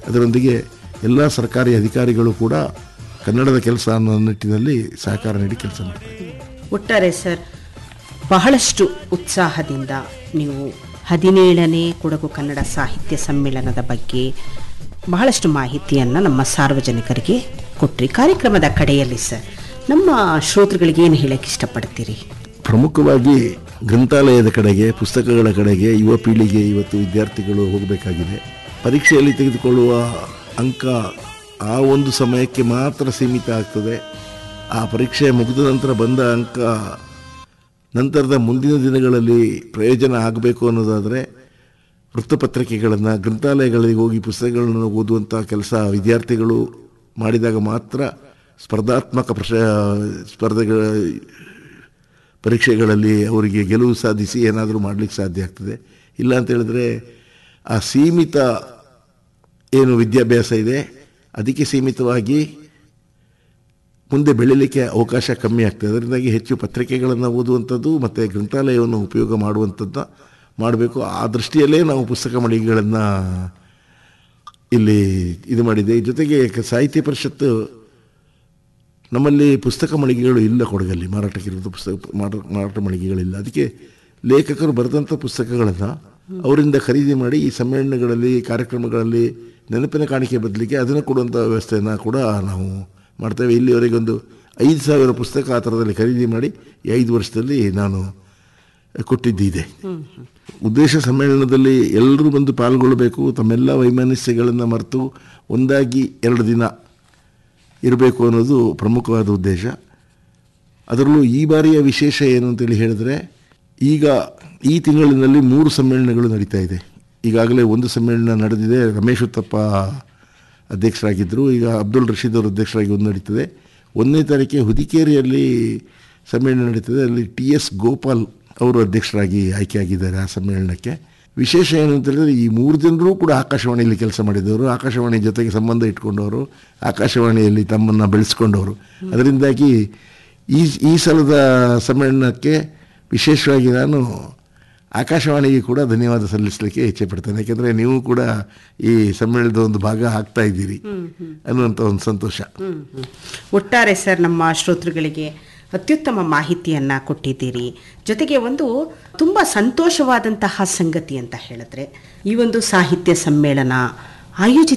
ಅದರೊಂದಿಗೆ ಎಲ್ಲ ಸರ್ಕಾರಿ ಅಧಿಕಾರಿಗಳು ಕೂಡ ಕನ್ನಡದ ಕೆಲಸ ಅನ್ನೋ ನಿಟ್ಟಿನಲ್ಲಿ ಸಹಕಾರ ನೀಡಿ ಕೆಲಸ ಮಾಡ್ತಾರೆ. ಒಟ್ಟಾರೆ ಸರ್, ಬಹಳಷ್ಟು ಉತ್ಸಾಹದಿಂದ ನೀವು 17ನೇ ಕೊಡಗು ಕನ್ನಡ ಸಾಹಿತ್ಯ ಸಮ್ಮೇಳನದ ಬಗ್ಗೆ ಬಹಳಷ್ಟು ಮಾಹಿತಿಯನ್ನು ನಮ್ಮ ಸಾರ್ವಜನಿಕರಿಗೆ ಕೊಟ್ರಿ. ಕಾರ್ಯಕ್ರಮದ ಕಡೆಯಲ್ಲಿ ಸರ್, ನಮ್ಮ ಶ್ರೋತೃಗಳಿಗೆ ಏನು ಹೇಳಕ್ಕೆ ಇಷ್ಟಪಡ್ತೀರಿ? ಪ್ರಮುಖವಾಗಿ ಗ್ರಂಥಾಲಯದ ಕಡೆಗೆ, ಪುಸ್ತಕಗಳ ಕಡೆಗೆ ಯುವ ಪೀಳಿಗೆ ಇವತ್ತು ವಿದ್ಯಾರ್ಥಿಗಳು ಹೋಗಬೇಕಾಗಿದೆ. ಪರೀಕ್ಷೆಯಲ್ಲಿ ತೆಗೆದುಕೊಳ್ಳುವ ಅಂಕ ಆ ಒಂದು ಸಮಯಕ್ಕೆ ಮಾತ್ರ ಸೀಮಿತ ಆಗ್ತದೆ. ಆ ಪರೀಕ್ಷೆ ಮುಗಿದ ನಂತರ ಬಂದ ಅಂಕ ನಂತರದ ಮುಂದಿನ ದಿನಗಳಲ್ಲಿ ಪ್ರಯೋಜನ ಆಗಬೇಕು ಅನ್ನೋದಾದರೆ ವೃತ್ತಪತ್ರಿಕೆಗಳನ್ನು, ಗ್ರಂಥಾಲಯಗಳಿಗೆ ಹೋಗಿ ಪುಸ್ತಕಗಳನ್ನು ಓದುವಂಥ ಕೆಲಸ ವಿದ್ಯಾರ್ಥಿಗಳು ಮಾಡಿದಾಗ ಮಾತ್ರ ಸ್ಪರ್ಧಾತ್ಮಕ ಸ್ಪರ್ಧೆಗಳ ಪರೀಕ್ಷೆಗಳಲ್ಲಿ ಅವರಿಗೆ ಗೆಲುವು ಸಾಧಿಸಿ ಏನಾದರೂ ಮಾಡಲಿಕ್ಕೆ ಸಾಧ್ಯ ಆಗ್ತದೆ. ಇಲ್ಲ ಅಂತ ಹೇಳಿದ್ರೆ ಆ ಸೀಮಿತ ಏನು ವಿದ್ಯಾಭ್ಯಾಸ ಇದೆ ಅದಕ್ಕೆ ಸೀಮಿತವಾಗಿ ಮುಂದೆ ಬೆಳೀಲಿಕ್ಕೆ ಅವಕಾಶ ಕಮ್ಮಿ ಆಗ್ತದೆ. ಅದರಿಂದಾಗಿ ಹೆಚ್ಚು ಪತ್ರಿಕೆಗಳನ್ನು ಓದುವಂಥದ್ದು ಮತ್ತು ಗ್ರಂಥಾಲಯವನ್ನು ಉಪಯೋಗ ಮಾಡುವಂಥದ್ದು ಮಾಡಬೇಕು. ಆ ದೃಷ್ಟಿಯಲ್ಲೇ ನಾವು ಪುಸ್ತಕ ಮಳಿಗೆಗಳನ್ನು ಇಲ್ಲಿ ಇದು ಮಾಡಿದೆ. ಜೊತೆಗೆ ಸಾಹಿತ್ಯ ಪರಿಷತ್ತು ನಮ್ಮಲ್ಲಿ ಪುಸ್ತಕ ಮಳಿಗೆಗಳು ಇಲ್ಲ, ಕೊಡಗಲ್ಲಿ ಮಾರಾಟಕ್ಕಿರುವಂಥ ಮಾರಾಟ ಮಳಿಗೆಗಳಿಲ್ಲ. ಅದಕ್ಕೆ ಲೇಖಕರು ಬರೆದಂಥ ಪುಸ್ತಕಗಳನ್ನು ಅವರಿಂದ ಖರೀದಿ ಮಾಡಿ ಈ ಸಮ್ಮೇಳನಗಳಲ್ಲಿ, ಕಾರ್ಯಕ್ರಮಗಳಲ್ಲಿ ನೆನಪಿನ ಕಾಣಿಕೆ ಬದಲಿಗೆ ಅದನ್ನು ಕೊಡುವಂಥ ವ್ಯವಸ್ಥೆಯನ್ನು ಕೂಡ ನಾವು ಮಾಡ್ತೇವೆ. ಇಲ್ಲಿವರೆಗೆ ಒಂದು 5,000 ಪುಸ್ತಕ ಆ ಥರದಲ್ಲಿ ಖರೀದಿ ಮಾಡಿ ಈ 5 ವರ್ಷದಲ್ಲಿ ನಾನು ಕೊಟ್ಟಿದ್ದಿದೆ. ಉದ್ದೇಶ ಸಮ್ಮೇಳನದಲ್ಲಿ ಎಲ್ಲರೂ ಬಂದು ಪಾಲ್ಗೊಳ್ಳಬೇಕು, ತಮ್ಮೆಲ್ಲ ವೈಮನಸ್ಯಗಳನ್ನು ಮರೆತು ಒಂದಾಗಿ 2 ದಿನ ಇರಬೇಕು ಅನ್ನೋದು ಪ್ರಮುಖವಾದ ಉದ್ದೇಶ. ಅದರಲ್ಲೂ ಈ ಬಾರಿಯ ವಿಶೇಷ ಏನು ಅಂತೇಳಿ ಹೇಳಿದ್ರೆ, ಈಗ ಈ ತಿಂಗಳಿನಲ್ಲಿ 3 ಸಮ್ಮೇಳನಗಳು ನಡೀತಾ ಇದೆ. ಈಗಾಗಲೇ ಒಂದು ಸಮ್ಮೇಳನ ನಡೆದಿದೆ, ರಮೇಶ್ ಉತ್ತಪ್ಪ ಅಧ್ಯಕ್ಷರಾಗಿದ್ದರು. ಈಗ ಅಬ್ದುಲ್ ರಶೀದ್ ಅವರು ಅಧ್ಯಕ್ಷರಾಗಿ ಒಂದು ನಡೀತದೆ. 1ನೇ ತಾರೀಕಿಗೆ ಹುದಿಕೇರಿಯಲ್ಲಿ ಸಮ್ಮೇಳನ ನಡೀತದೆ. ಅಲ್ಲಿ TS ಗೋಪಾಲ್ ಅವರು ಅಧ್ಯಕ್ಷರಾಗಿ ಆಯ್ಕೆಯಾಗಿದ್ದಾರೆ ಆ ಸಮ್ಮೇಳನಕ್ಕೆ. ವಿಶೇಷ ಏನು ಅಂತ ಹೇಳಿದ್ರೆ, ಈ 3 ಜನರು ಕೂಡ ಆಕಾಶವಾಣಿಯಲ್ಲಿ ಕೆಲಸ ಮಾಡಿದವರು, ಆಕಾಶವಾಣಿ ಜೊತೆಗೆ ಸಂಬಂಧ ಇಟ್ಕೊಂಡವರು, ಆಕಾಶವಾಣಿಯಲ್ಲಿ ತಮ್ಮನ್ನು ಬೆಳೆಸ್ಕೊಂಡವರು. ಅದರಿಂದಾಗಿ ಈ ಸಲದ ಸಮ್ಮೇಳನಕ್ಕೆ ವಿಶೇಷವಾಗಿ ನಾನು ಆಕಾಶವಾಣಿಗೆ ಕೂಡ ಧನ್ಯವಾದ ಸಲ್ಲಿಸಲಿಕ್ಕೆ ಇಚ್ಛೆ ಪಡ್ತೇನೆ. ಯಾಕೆಂದರೆ ನೀವು ಕೂಡ ಈ ಸಮ್ಮೇಳನದ ಒಂದು ಭಾಗ ಆಗ್ತಾ ಇದ್ದೀರಿ ಅನ್ನುವಂಥ ಒಂದು ಸಂತೋಷ. ಒಟ್ಟಾರೆ ಸರ್, ನಮ್ಮ ಶ್ರೋತೃಗಳಿಗೆ ಅತ್ಯುತ್ತಮ ಮಾಹಿತಿಯನ್ನು ಕೊಟ್ಟಿದ್ದೀರಿ. ಜೊತೆಗೆ ಒಂದು ತುಂಬ ಸಂತೋಷವಾದಂತಹ ಸಂಗತಿ ಅಂತ ಹೇಳಿದ್ರೆ, ಈ ಒಂದು ಸಾಹಿತ್ಯ ಸಮ್ಮೇಳನ ಆಯೋಜಿತ